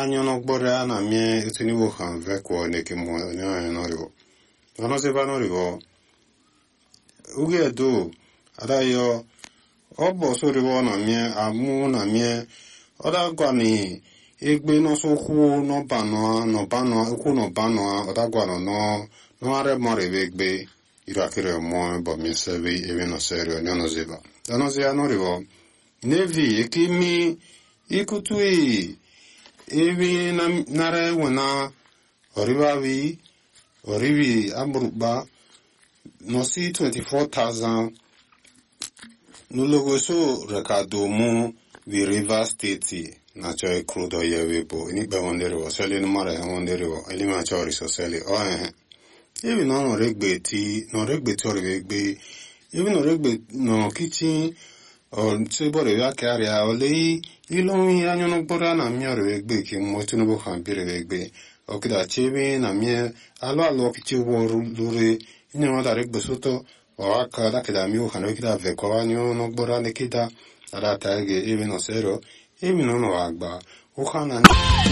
anyo no gbora na mie etiniwo han vekwo neki mo nyo no rivo ono se va no rivo uge do adayo obo so rivo na mie amu na mie oda gwani egbe no so hu no bano ku no bano oda gwano no are mo revegbe irakere mo bo mi sevi even no serio no zeba ono se no rivo nevi ekimi ikutui evi nare wena orivi amruba no si 24,000 nulogo so recado mu vi River State na choy crudo yewebo ini be wondere wo sele no mare wondere wo eli ma chori so sele evi no regbe ti origbe evi no regbe no kitchen o se bore ya karia o lei ilon anyo no bora na mi origbe ki mo tunubo kan bire regbe o kida chebe na mi alo kiti wo lure ni no da regbe soto o aka da kida mi o kan kida ve ko anyo no bora ne kida ada tage evi no sero evi no agba o kan